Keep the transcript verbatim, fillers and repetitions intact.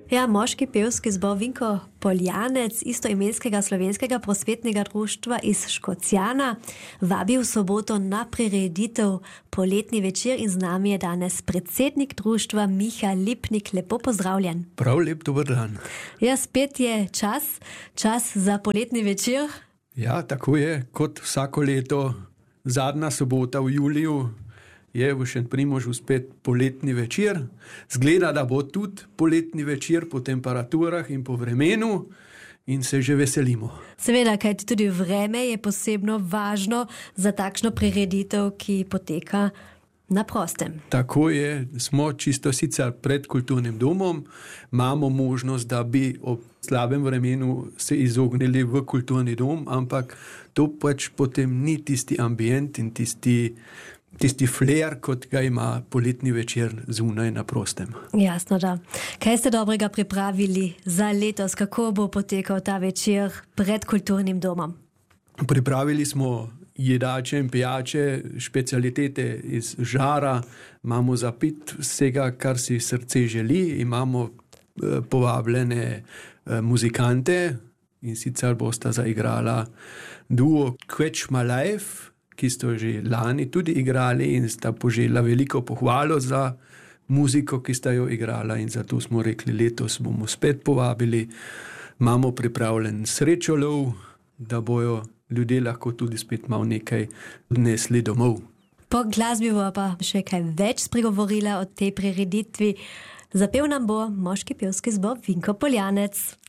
Ja, moški pevski zbor Vinko Poljanec istoimenskega slovenskega prosvetnega društva iz Škocjana vabi v soboto na prireditev Poletni večer in z nami je danes predsednik društva Miha Lipnik. Lepo pozdravljen. Prav lep dober dan. Ja, spet je čas, čas za poletni večer. Ja, tako je, kot vsako leto, zadnja sobota v juliju je v Šentprimožu spet poletni večer. Zgleda, da bo tudi poletni večer po temperaturah in po vremenu in se že veselimo. Seveda, kajti tudi vreme je posebno važno za takšno prireditev, ki poteka na prostem. Tako je, smo čisto sicer pred kulturnim domom, imamo možnost, da bi ob slabem vremenu se izognili v kulturni dom, ampak to pač potem ni tisti ambient in tisti tisti flair, kot ga ima poletni večer zunaj na prostem. Jasno, da. Kaj ste dobrega pripravili za letos? Kako bo potekal ta večer pred kulturnim domom? Pripravili smo jedače in pijače, specialitete iz žara, imamo za pit vsega, kar si srce želi, imamo eh, povabljene eh, muzikante in sicer bosta zaigrala duo Catch My Life, ki sto že lani tudi igrali in sta požela veliko pohvalo za muziko, ki sta jo igrala, in zato smo rekli, letos bomo spet povabili. Imamo pripravljen srečolov, da bojo ljudje lahko tudi spet malo nekaj odnesli domov. Po glasbi bo pa še kaj več spregovorila o tej prireditvi. Zapel nam bo moški pevski zbor Vinko Poljanec.